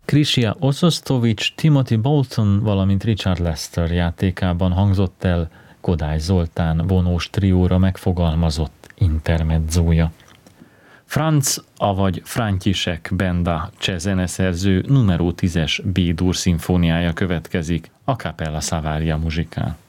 Krisia Oszosztovics, Timothy Bolton, valamint Richard Lester játékában hangzott el Kodály Zoltán vonós trióra megfogalmazott intermedzója. Franz, avagy František Benda cseh zeneszerző numero 10-es B-dur szimfóniája következik, a Capella Savaria Musicale.